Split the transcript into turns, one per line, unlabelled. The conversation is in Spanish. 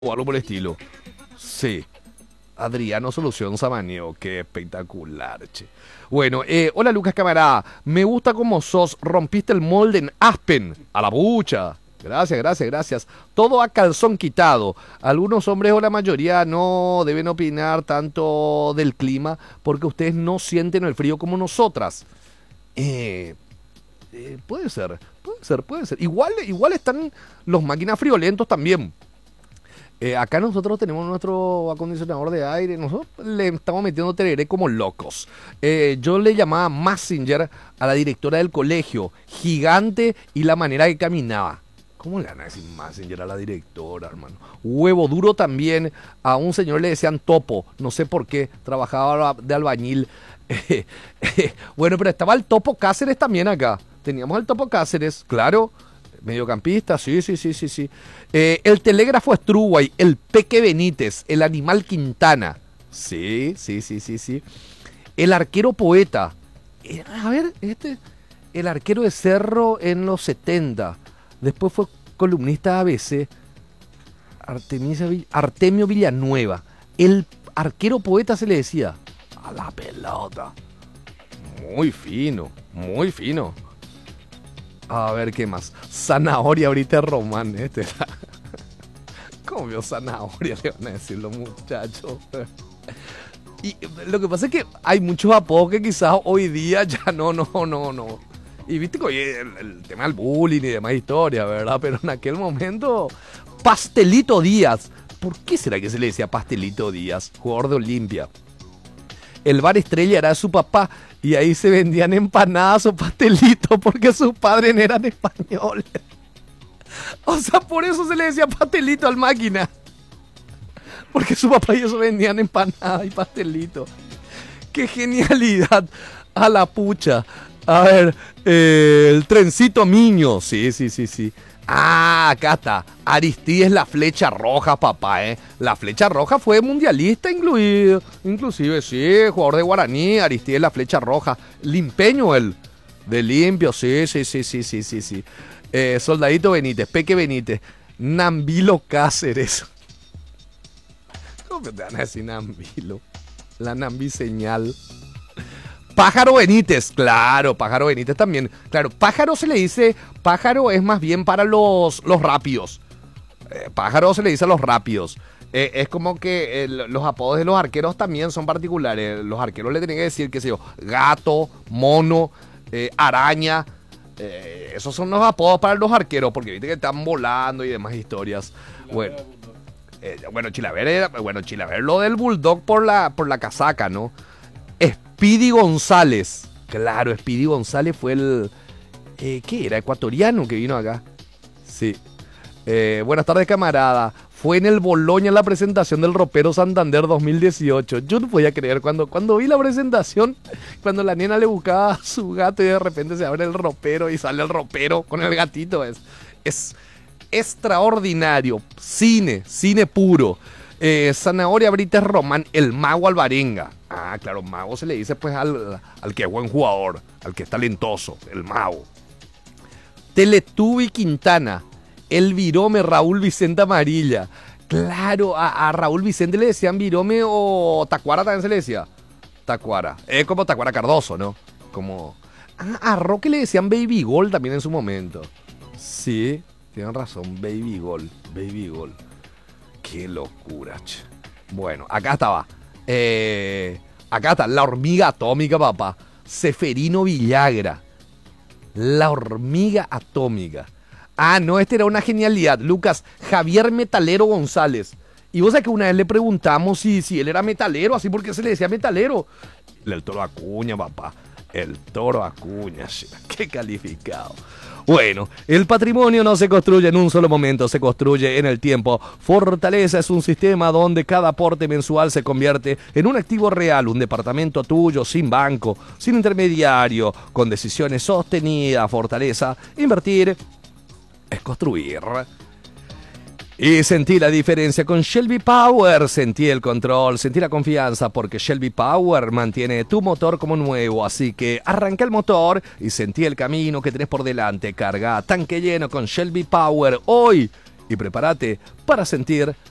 o algo por el estilo. Sí. Adriano Solución Samaneo, qué espectacular, che. Bueno, hola Lucas camarada, me gusta como sos, rompiste el molde en Aspen, a la bucha. Gracias, gracias, gracias. Todo a calzón quitado. Algunos hombres o la mayoría no deben opinar tanto del clima porque ustedes no sienten el frío como nosotras. Puede ser, puede ser, puede ser. Igual están los máquinas friolentos también. Acá nosotros tenemos nuestro acondicionador de aire, nosotros le estamos metiendo tereré como locos. Yo le llamaba Messenger a la directora del colegio, gigante y la manera que caminaba. ¿Cómo le van a decir Messenger a la directora, hermano? Huevo duro también, a un señor le decían Topo, no sé por qué, trabajaba de albañil. Bueno, pero estaba el Topo Cáceres también acá. Teníamos el Topo Cáceres, claro. Mediocampista, sí, sí, sí, sí, sí. El telégrafo Struway, el Peque Benítez, el animal Quintana. Sí, sí, sí, sí, sí. El arquero poeta. A ver, el arquero de Cerro en los 70. Después fue columnista de ABC. Artemio Villanueva. El arquero poeta se le decía. A la pelota. Muy fino, muy fino. A ver, ¿qué más? Zanahoria ahorita es Román. ¿Cómo vio zanahoria? Le van a decir los muchachos. Y lo que pasa es que hay muchos apodos que quizás hoy día ya no. Y viste que hoy el tema del bullying y demás historia, ¿verdad? Pero en aquel momento, Pastelito Díaz. ¿Por qué será que se le decía Pastelito Díaz? Jugador de Olimpia. El bar Estrella era de su papá y ahí se vendían empanadas o pastelitos porque sus padres no eran españoles. O sea, por eso se le decía pastelito al máquina. Porque su papá y ellos vendían empanadas y pastelitos. ¡Qué genialidad! A la pucha. A ver, el trencito Miño. Sí, sí, sí, sí. Ah, acá está. Aristides la flecha roja, papá, La flecha roja fue mundialista inclusive, sí, jugador de Guaraní, Aristides la flecha roja. Limpeño él, de limpio, sí, sí, sí, sí, sí, sí, sí. Soldadito Benítez, Peque Benítez, Nambilo Cáceres. ¿Cómo te van a decir Nambilo? La Nambiseñal. Pájaro Benítez, claro, Pájaro Benítez también. Claro, pájaro se le dice, pájaro es más bien para los rápidos. Pájaro se le dice a los rápidos. Es como que los apodos de los arqueros también son particulares. Los arqueros le tienen que decir, qué sé yo, gato, mono, araña. Esos son los apodos para los arqueros, porque viste que están volando y demás historias. Chilaver lo del bulldog por la casaca, ¿no? Speedy González. Claro, Speedy González fue el... ¿qué era? Ecuatoriano que vino acá. Sí. Buenas tardes, camarada. Fue en el Boloña la presentación del Ropero Santander 2018. Yo no podía creer cuando vi la presentación, cuando la nena le buscaba a su gato y de repente se abre el ropero y sale el ropero con el gatito. Es extraordinario. Cine puro. Zanahoria Brites Román, el mago Alvarenga. Ah, claro, mago se le dice pues al que es buen jugador, al que es talentoso, el mago. Teletubi Quintana, el Virome Raúl Vicente Amarilla. Claro, a Raúl Vicente le decían Virome o Tacuara también se le decía. Tacuara, es como Tacuara Cardoso, ¿no? Como... a Roque le decían Baby Gol también en su momento. Sí, tienen razón, Baby Gol. Qué locura, che. Bueno, acá estaba. Acá está la hormiga atómica, papá. Seferino Villagra. La hormiga atómica. Ah, no, esta era una genialidad. Lucas, Javier Metalero González. Y vos sabés que una vez le preguntamos si él era metalero, así porque se le decía metalero. El Toro Acuña, papá. El Toro Acuña, qué calificado. Bueno, el patrimonio no se construye en un solo momento, se construye en el tiempo. Fortaleza es un sistema donde cada aporte mensual se convierte en un activo real, un departamento tuyo, sin banco, sin intermediario, con decisiones sostenidas. Fortaleza, invertir es construir. Y sentí la diferencia con Shelby Power, sentí el control, sentí la confianza porque Shelby Power mantiene tu motor como nuevo, así que arranca el motor y sentí el camino que tenés por delante, carga tanque lleno con Shelby Power hoy y prepárate para sentir